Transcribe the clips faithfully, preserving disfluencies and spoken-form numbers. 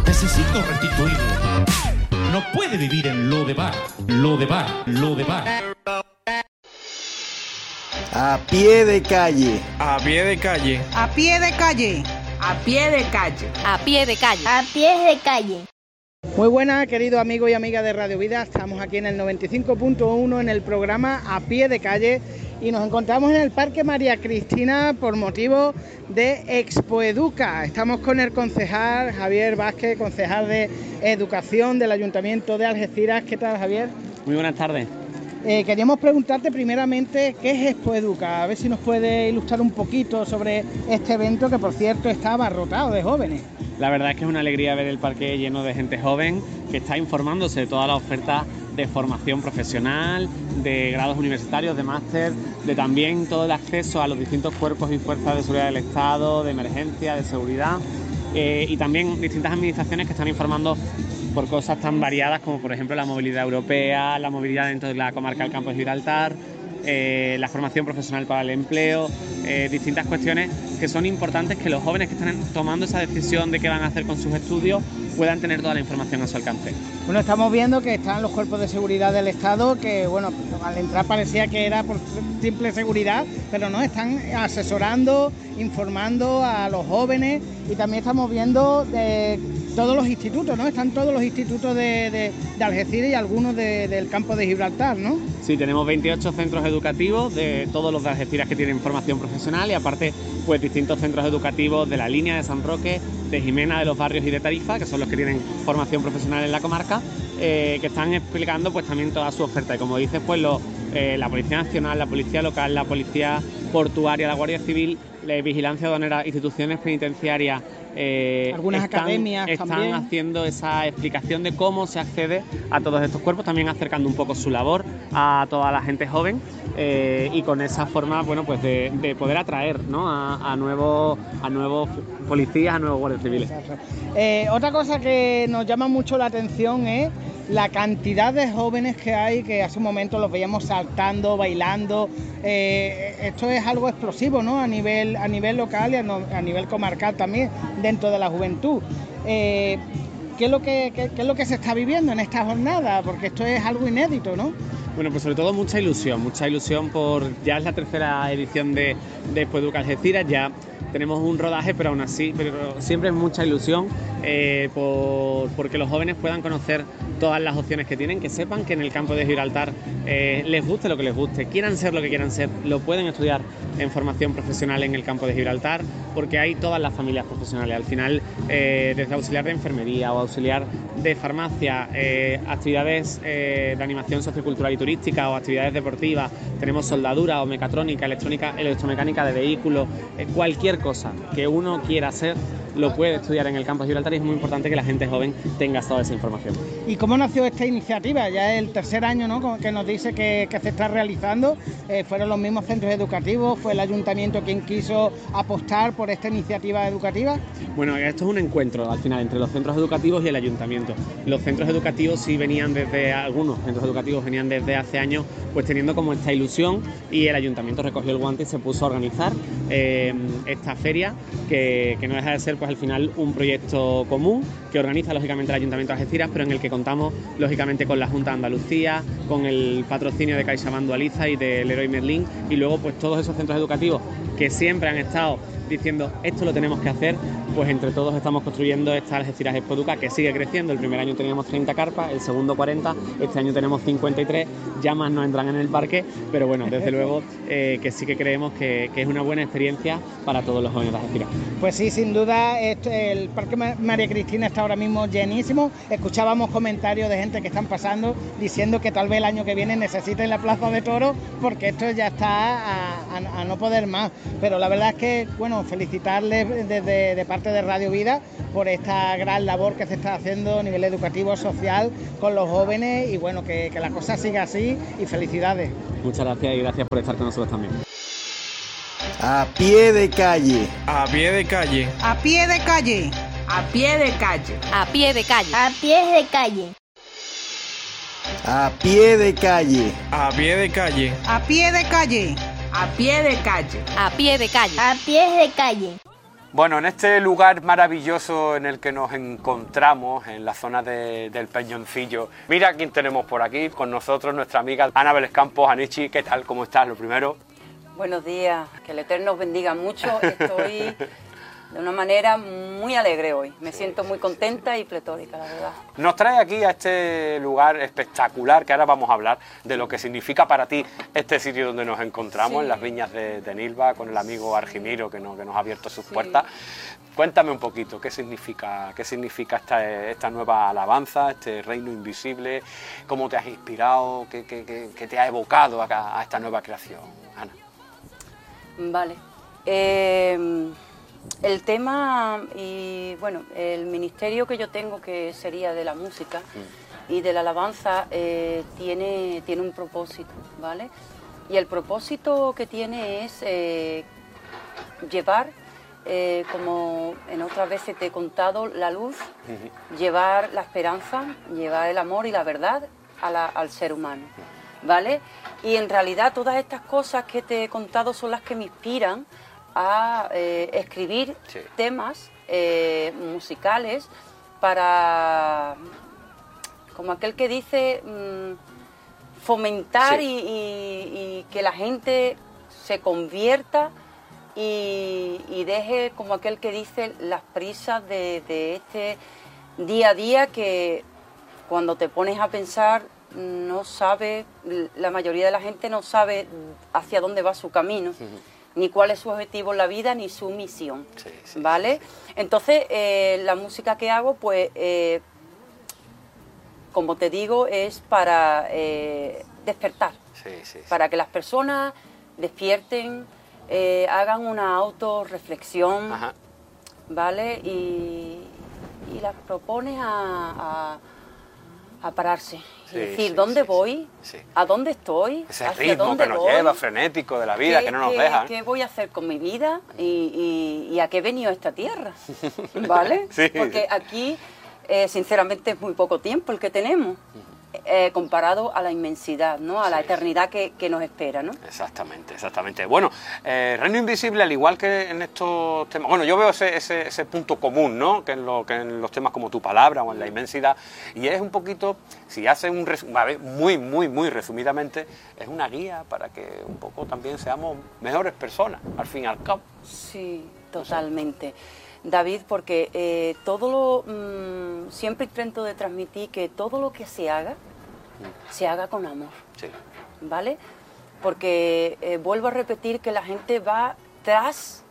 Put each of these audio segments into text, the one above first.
Necesito restituirlo. No puede vivir en lo de bar, lo de bar, lo de bar. A pie de calle. A pie de calle. A pie de calle. A pie de calle. A pie de calle. A pie de calle. Muy buenas, queridos amigos y amigas de Radio Vida. Estamos aquí en el noventa y cinco punto uno en el programa A Pie de Calle y nos encontramos en el Parque María Cristina por motivo de Expoeduca. Estamos con el concejal Javier Vázquez, concejal de Educación del Ayuntamiento de Algeciras. ¿Qué tal, Javier? Muy buenas tardes. Eh, queríamos preguntarte primeramente qué es Expoeduca, a ver si nos puede ilustrar un poquito sobre este evento que, por cierto, está abarrotado de jóvenes. La verdad es que es una alegría ver el parque lleno de gente joven que está informándose de toda la oferta de formación profesional, de grados universitarios, de máster, de también todo el acceso a los distintos cuerpos y fuerzas de seguridad del Estado, de emergencia, de seguridad, eh, y también distintas administraciones que están informando por cosas tan variadas como, por ejemplo, la movilidad europea, la movilidad dentro de la comarca del Campo de Gibraltar, eh, la formación profesional para el empleo, eh, distintas cuestiones que son importantes que los jóvenes que están tomando esa decisión de qué van a hacer con sus estudios puedan tener toda la información a su alcance. Bueno, estamos viendo que están los cuerpos de seguridad del Estado, que bueno, al entrar parecía que era por simple seguridad, pero no, están asesorando, informando a los jóvenes, y también estamos viendo eh, todos los institutos, ¿no? Están todos los institutos de, de, de Algeciras y algunos de, del Campo de Gibraltar, ¿no? Sí, tenemos veintiocho centros educativos de todos los de Algeciras que tienen formación profesional, y aparte pues distintos centros educativos de la línea de San Roque, de Jimena, de los Barrios y de Tarifa, que son los que tienen formación profesional en la comarca, eh, que están explicando pues también toda su oferta. Y como dices, pues lo, eh, la Policía Nacional, la Policía Local, la Policía Portuaria, la Guardia Civil, la Vigilancia Aduanera, instituciones penitenciarias, eh, algunas están, academias están también haciendo esa explicación de cómo se accede a todos estos cuerpos, también acercando un poco su labor a toda la gente joven, eh, y con esa forma, bueno, pues de, de poder atraer, ¿no?, a, a nuevos a nuevos policías, a nuevos guardias civiles. Eh, otra cosa que nos llama mucho la atención es la cantidad de jóvenes que hay, que hace un momento los veíamos saltando, bailando. Eh, esto es algo explosivo, ¿no?, a nivel a nivel local y a, no, a nivel comarcal también, dentro de la juventud. Eh, ¿qué, es lo que, qué, ¿Qué es lo que se está viviendo en esta jornada? Porque esto es algo inédito, ¿no? Bueno, pues sobre todo mucha ilusión, mucha ilusión por... Ya es la tercera edición de, de Expoeduca Algeciras, ya tenemos un rodaje, pero aún así, pero siempre es mucha ilusión eh, por porque los jóvenes puedan conocer todas las opciones que tienen, que sepan que en el Campo de Gibraltar eh, les guste lo que les guste, quieran ser lo que quieran ser, lo pueden estudiar en formación profesional en el Campo de Gibraltar, porque hay todas las familias profesionales. Al final, eh, desde auxiliar de enfermería o auxiliar de farmacia, eh, actividades eh, de animación sociocultural y turística o actividades deportivas, tenemos soldadura o mecatrónica, electrónica, electromecánica de vehículos, eh, cualquier cosa que uno quiera hacer lo puede estudiar en el Campo de Gibraltar, y es muy importante que la gente joven tenga toda esa información. ¿Y cómo nació esta iniciativa? Ya es el tercer año, ¿no?, que nos dice que, que se está realizando. Eh, fueron los mismos centros educativos, fue el ayuntamiento quien quiso apostar por esta iniciativa educativa. Bueno, esto es un encuentro al final entre los centros educativos y el ayuntamiento. Los centros educativos sí venían desde, algunos centros educativos venían desde hace años pues teniendo como esta ilusión, y el ayuntamiento recogió el guante y se puso a organizar eh, esta feria que, que no deja de ser pues al final un proyecto común que organiza lógicamente el Ayuntamiento de Algeciras, pero en el que contamos lógicamente con la Junta de Andalucía, con el patrocinio de CaixaBank Dualiza y de Leroy Merlin, y luego pues todos esos centros educativos que siempre han estado diciendo esto lo tenemos que hacer, pues entre todos estamos construyendo esta Algeciras Expoeduca que sigue creciendo. El primer año teníamos treinta carpas, el segundo cuarenta, este año tenemos cincuenta y tres, ya más no entran en el parque, pero bueno, desde luego eh, que sí que creemos que, que es una buena experiencia para todos los jóvenes de Algeciras. Pues sí, sin duda, este, el Parque María Cristina está ahora mismo llenísimo. Escuchábamos comentarios de gente que están pasando diciendo que tal vez el año que viene necesiten la Plaza de Toros, porque esto ya está a, a, a no poder más. Pero la verdad es que, bueno, felicitarles desde de parte de Radio Vida por esta gran labor que se está haciendo a nivel educativo, social, con los jóvenes, y bueno, que, que la cosa siga así, y felicidades. Muchas gracias, y gracias por estar con nosotros también. A pie de calle. A pie de calle. A pie de calle. A pie de calle. A pie de calle. A pie de calle. A pie de calle. A pie de calle. A pie de calle. A pie de calle. A pie de calle. A pie de calle. Bueno, en este lugar maravilloso en el que nos encontramos, en la zona de, del Peñoncillo, mira quién tenemos por aquí con nosotros, nuestra amiga Ana Vélez Campos. Anichi, ¿qué tal? ¿Cómo estás? Lo primero. Buenos días, que el Eterno os bendiga mucho. Estoy de una manera muy alegre hoy, me sí, siento muy contenta y pletórica, la verdad. Nos trae aquí a este lugar espectacular, que ahora vamos a hablar de lo que significa para ti este sitio donde nos encontramos, sí. en las viñas de, de Nilva, con el amigo Argimiro que nos, que nos ha abierto sus sí. puertas. Cuéntame un poquito, ¿qué significa, qué significa esta, esta nueva alabanza, este reino invisible? ¿Cómo te has inspirado? ¿Qué, qué, qué, qué te ha evocado a, a esta nueva creación, Ana? Vale. Eh... El tema y bueno, el ministerio que yo tengo, que sería de la música mm. y de la alabanza, eh, tiene, tiene un propósito, ¿vale? Y el propósito que tiene es eh, llevar, eh, como en otras veces te he contado, la luz, mm-hmm. llevar la esperanza, llevar el amor y la verdad a la, al ser humano, ¿vale? Y en realidad todas estas cosas que te he contado son las que me inspiran a eh, escribir sí. temas eh, musicales para, como aquel que dice, mmm, fomentar sí. y, y, y que la gente se convierta y, y deje, como aquel que dice, las prisas de, de este día a día que cuando te pones a pensar no sabe, la mayoría de la gente no sabe hacia dónde va su camino. Sí. Ni cuál es su objetivo en la vida, ni su misión, sí, sí, ¿vale? Sí, sí. Entonces, eh, la música que hago, pues, eh, como te digo, es para eh, despertar, sí, sí, sí. para que las personas despierten, eh, hagan una autorreflexión, Ajá. ¿vale? Y, y las propones a... a a pararse y sí, decir, sí, ¿dónde sí, voy? Sí. ¿A dónde estoy? Ese ¿Hacia ritmo dónde que nos voy? lleva, frenético de la vida, que no nos qué, deja. ¿Qué voy a hacer con mi vida y, y, y a qué he venido a esta tierra? ¿Vale? Sí. Porque aquí, eh, sinceramente, es muy poco tiempo el que tenemos, eh, comparado a la inmensidad, ¿no? A sí, la eternidad que, que nos espera, ¿no? Exactamente, exactamente. Bueno, eh, Reino Invisible, al igual que en estos temas, bueno, yo veo ese, ese, ese punto común, ¿no? Que en, lo, que en los temas como Tu Palabra o en La Inmensidad, y es un poquito, si hace un resumen, a ver, muy, muy, muy resumidamente, es una guía para que un poco también seamos mejores personas, al fin y al cabo. Sí, totalmente. David, porque eh, todo lo, mmm, siempre intento de transmitir que todo lo que se haga, mm. se haga con amor, sí. ¿vale? Porque eh, vuelvo a repetir que la gente va tras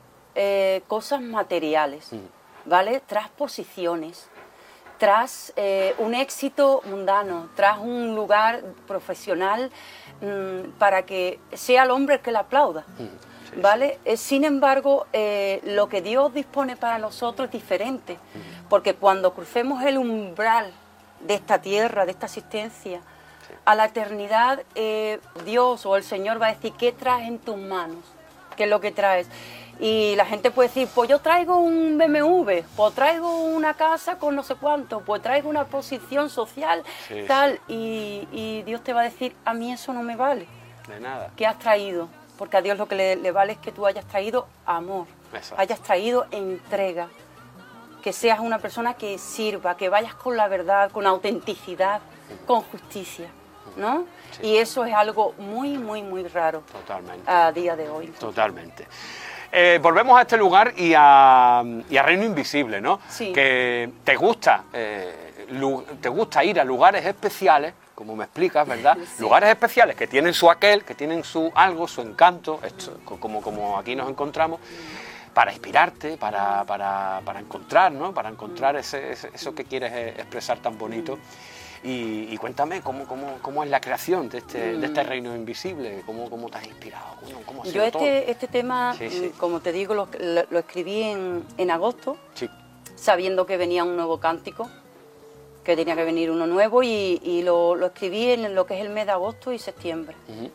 eh, cosas materiales, mm. ¿vale? Tras posiciones, tras eh, un éxito mundano, tras un lugar profesional mmm, para que sea el hombre el que le aplauda. Mm. Sí, ¿vale? Sí. Sin embargo, eh, lo que Dios dispone para nosotros es diferente, uh-huh. porque cuando crucemos el umbral de esta tierra, de esta existencia, sí. a la eternidad, eh, Dios o el Señor va a decir, ¿qué traes en tus manos? ¿Qué es lo que traes? Y la gente puede decir, pues yo traigo un B M W, pues traigo una casa con no sé cuánto, pues traigo una posición social, sí, tal, sí. Y, y Dios te va a decir, a mí eso no me vale. De nada. ¿Qué has traído? Porque a Dios lo que le, le vale es que tú hayas traído amor, Exacto. hayas traído entrega, que seas una persona que sirva, que vayas con la verdad, con autenticidad, con justicia, ¿no? Sí. Y eso es algo muy, muy, muy raro Totalmente. A día de hoy. Totalmente. Eh, volvemos a este lugar y a, y a Reino Invisible, ¿no? Sí. Que te gusta, eh, te gusta ir a lugares especiales, como me explicas, ¿verdad? Sí. Lugares especiales que tienen su aquel, que tienen su algo, su encanto, esto, como, como aquí nos encontramos, para inspirarte, para, para, para encontrar, ¿no? Para encontrar ese, ese, eso que quieres expresar tan bonito. Y, y cuéntame, ¿cómo, cómo, ¿cómo es la creación de este, de este reino invisible? ¿Cómo, cómo te has inspirado? ¿Cómo, cómo ha sido Yo este, todo? este tema, sí, sí. como te digo, lo, lo, lo escribí en, en agosto, sí. sabiendo que venía un nuevo cántico, que tenía que venir uno nuevo, y, y lo, lo escribí en lo que es el mes de agosto y septiembre. Uh-huh.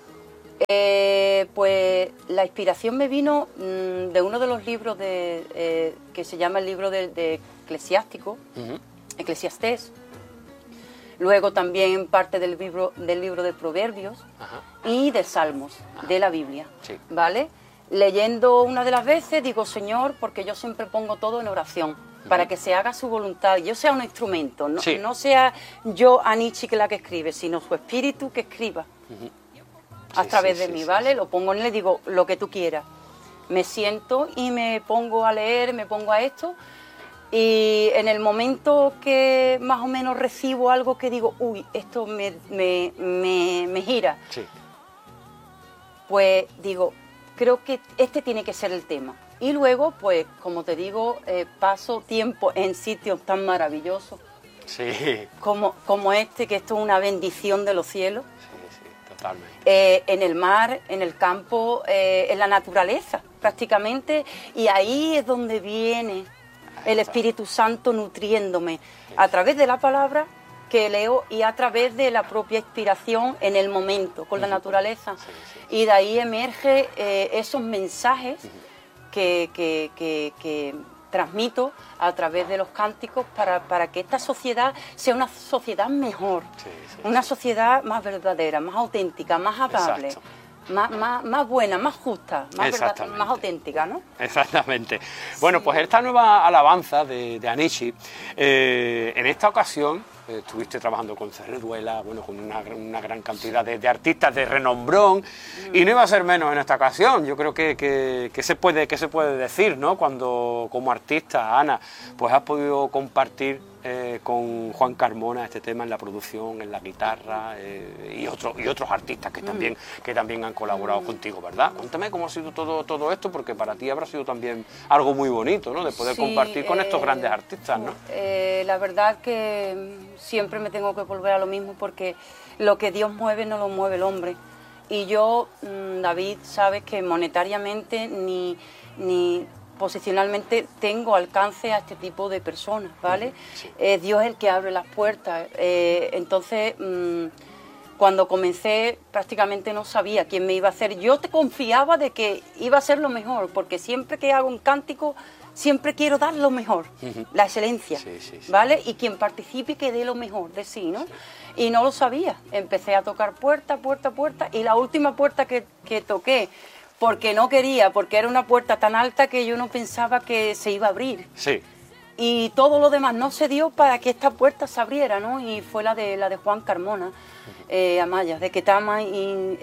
eh, pues la inspiración me vino mmm, de uno de los libros de, eh, que se llama el libro de, de Eclesiástico, uh-huh. Eclesiastés. Luego también parte del libro, del libro de Proverbios, Ajá. y de Salmos, Ajá. de la Biblia, sí. ¿vale? leyendo una de las veces, digo, Señor, porque yo siempre pongo todo en oración, uh-huh. para que se haga su voluntad, yo sea un instrumento, no, sí. no sea yo, Anichi, que la que escribe, sino su espíritu que escriba, uh-huh. a sí, través sí, de sí, mí, sí, ¿vale? Sí. Lo pongo en él y digo, lo que tú quieras. Me siento y me pongo a leer, me pongo a esto, y en el momento que más o menos recibo algo que digo, uy, esto me, me, me, me gira, sí. pues digo, creo que este tiene que ser el tema. Y luego, pues, como te digo, eh, paso tiempo en sitios tan maravillosos sí. como, como este, que esto es una bendición de los cielos. Sí, sí, totalmente. Eh, en el mar, en el campo, eh, en la naturaleza, prácticamente. Y ahí es donde viene el Espíritu Santo nutriéndome a través de la palabra que leo y a través de la propia inspiración en el momento, con la naturaleza. Sí, sí, sí. Y de ahí emerge eh, esos mensajes que, que, que, que transmito a través de los cánticos para, para que esta sociedad sea una sociedad mejor, sí, sí, una sí. sociedad más verdadera, más auténtica, más amable. Exacto. Más, más, más buena, más justa, más, verdad, más auténtica, ¿no? Exactamente. Bueno, pues esta nueva alabanza de, de Anichi, eh, en esta ocasión eh, estuviste trabajando con Cerreruela, bueno, con una, una gran cantidad de, de artistas de renombrón, mm. y no iba a ser menos en esta ocasión. Yo creo que, que, que, se puede, que se puede decir, ¿no? Cuando como artista, Ana, pues has podido compartir Eh, con Juan Carmona este tema en la producción, en la guitarra, eh, y, otro, y otros artistas que también, mm. que también han colaborado mm. contigo, ¿verdad? Cuéntame cómo ha sido todo, todo esto, porque para ti habrá sido también algo muy bonito, ¿no? De poder sí, compartir con eh, estos grandes artistas, ¿no? Eh, la verdad que siempre me tengo que volver a lo mismo, porque lo que Dios mueve no lo mueve el hombre. Y yo, David, sabes que monetariamente ni... ni posicionalmente tengo alcance a este tipo de personas, ¿vale? Sí. Es Dios el que abre las puertas. Eh, entonces, mmm, cuando comencé prácticamente no sabía quién me iba a hacer. Yo te confiaba de que iba a ser lo mejor, porque siempre que hago un cántico, siempre quiero dar lo mejor, uh-huh. la excelencia, sí, sí, sí. ¿vale? Y quien participe que dé lo mejor de sí, ¿no? Sí. Y no lo sabía. Empecé a tocar puerta, puerta, puerta, y la última puerta que, que toqué, porque no quería, porque era una puerta tan alta que yo no pensaba que se iba a abrir. Sí. Y todo lo demás no se dio para que esta puerta se abriera, ¿no? Y fue la de la de Juan Carmona, uh-huh. eh, Amaya, de Ketama, y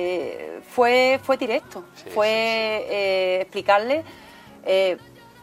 eh, fue, fue directo, sí, fue sí, sí. Eh, explicarle... Eh,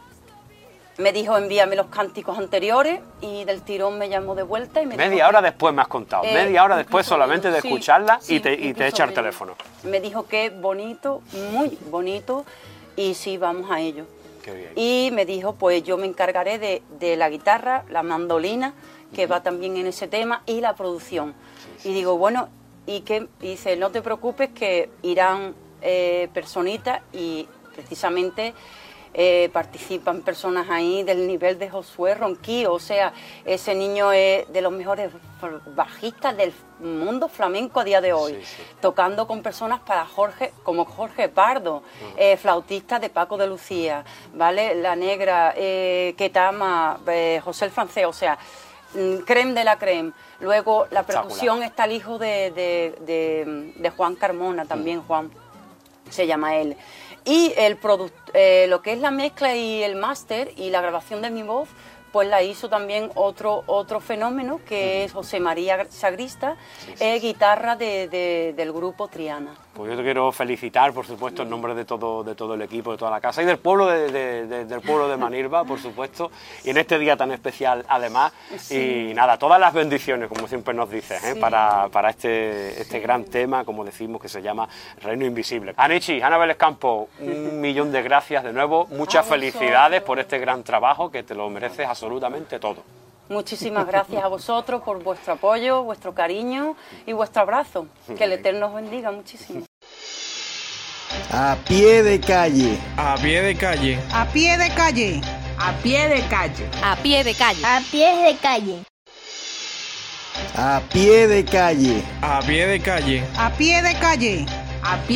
me dijo, envíame los cánticos anteriores, y del tirón me llamó de vuelta y me Media dijo, hora después me has contado, eh, media hora después solamente de sí, escucharla sí, y te, y te echa el teléfono. Me dijo que bonito, muy bonito, y sí, vamos a ello. Qué bien. Y me dijo, pues yo me encargaré de, de la guitarra, la mandolina, que uh-huh. va también en ese tema, y la producción. Sí, sí, y digo, bueno, y, que, y dice, no te preocupes que irán eh, personitas, y precisamente... Eh, participan personas ahí del nivel de Josué Ronquillo, o sea, ese niño es de los mejores bajistas del mundo flamenco a día de hoy, sí, sí. tocando con personas para Jorge, como Jorge Pardo, uh-huh. eh, flautista de Paco de Lucía, ¿vale? La Negra, eh, Ketama, eh, José el Francés, o sea, creme de la creme. Luego la percusión está el hijo de, de, de, de Juan Carmona, también uh-huh. Juan se llama él. Y el produ- eh, lo que es la mezcla y el máster y la grabación de mi voz, pues la hizo también otro otro fenómeno, que es José María Sagrista, sí, sí, eh, guitarra de, de, del grupo Triana. Pues yo te quiero felicitar, por supuesto, en nombre de todo, de todo el equipo, de toda la casa y del pueblo de, de, de, del pueblo de Manilva, por supuesto, y en este día tan especial, además. Sí. Y nada, todas las bendiciones, como siempre nos dices, ¿eh? sí. para, para este, este sí. gran tema, como decimos, que se llama Reino Invisible. Anichi, Ana Vélez Campos, un millón de gracias de nuevo, muchas felicidades por este gran trabajo, que te lo mereces absolutamente todo. Muchísimas gracias a vosotros por vuestro apoyo, vuestro cariño y vuestro abrazo. Que el Eterno os bendiga muchísimo. A pie de calle. A pie de calle. A pie de calle. A pie de calle. A pie de calle. A pie de calle. A pie de calle. A pie de calle. A pie de calle. A pie